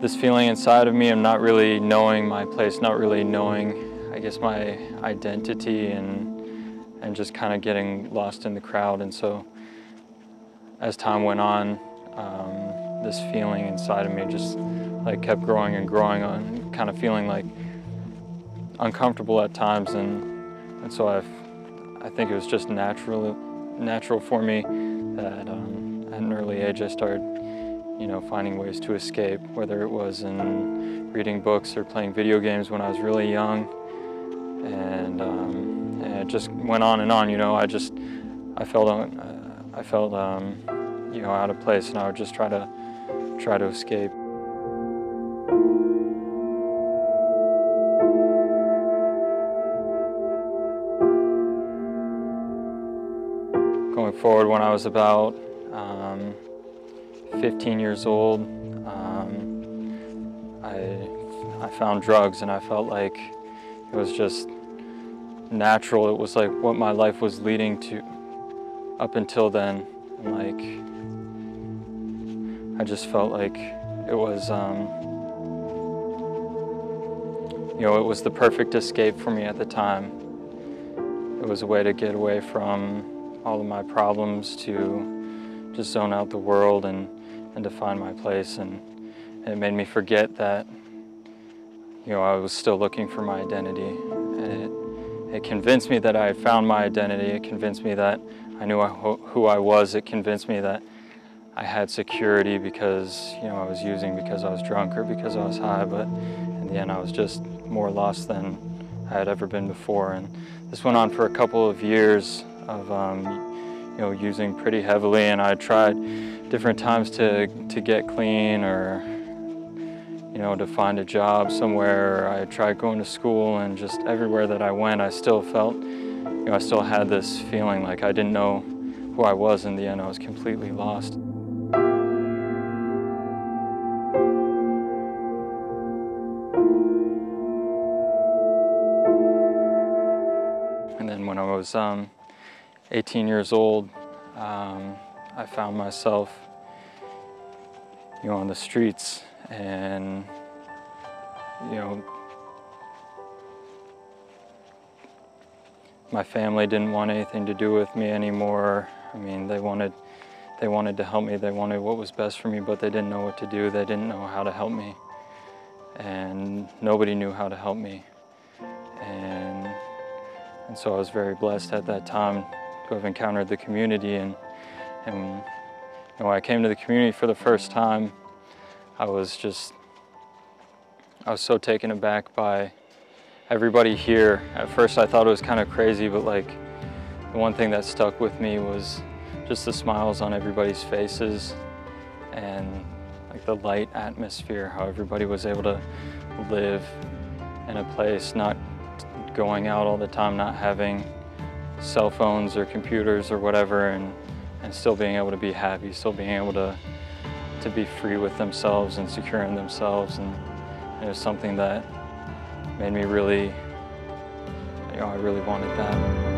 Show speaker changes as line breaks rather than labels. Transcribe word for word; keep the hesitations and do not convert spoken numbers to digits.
this feeling inside of me of not really knowing my place, not really knowing, I guess, my identity, and and just kind of getting lost in the crowd. And so as time went on, um, this feeling inside of me just like kept growing and growing on, kind of feeling like uncomfortable at times. And and so I've, I think it was just natural, natural for me that um, at an early age I started, you know, finding ways to escape, whether it was in reading books or playing video games when I was really young. And, um, and it just went on and on, you know, I just, I felt, uh, I felt, um, you know, out of place, and I would just try to, try to escape. Going forward, when I was about um, fifteen years old, um, I, I found drugs, and I felt like it was just natural. It was like what my life was leading to up until then. And like, I just felt like it was, um, you know, it was the perfect escape for me at the time. It was a way to get away from all of my problems, to just zone out the world and, and to find my place. And, and it made me forget that, you know, I was still looking for my identity. And it, it convinced me that I had found my identity. It convinced me that I knew who I was. It convinced me that I had security because, you know, I was using because I was drunk or because I was high. But in the end, I was just more lost than I had ever been before. And this went on for a couple of years of, um, you know, using pretty heavily. And I tried different times to, to get clean, or you know, to find a job somewhere. I tried going to school, and just everywhere that I went, I still felt, you know, I still had this feeling like I didn't know who I was. In the end, I was completely lost. And then when I was um, eighteen years old, um, I found myself, you know, on the streets. And, you know, my family didn't want anything to do with me anymore. I mean, they wanted, they wanted to help me. They wanted what was best for me, but they didn't know what to do. They didn't know how to help me. And nobody knew how to help me. And, and so I was very blessed at that time to have encountered the community. And, and you know, when I came to the community for the first time, I was just, I was so taken aback by everybody here. At first I thought it was kind of crazy, but like the one thing that stuck with me was just the smiles on everybody's faces, and like the light atmosphere, how everybody was able to live in a place, not going out all the time, not having cell phones or computers or whatever, and, and still being able to be happy, still being able to to be free with themselves and secure in themselves. And it was something that made me really, you know, I really wanted that.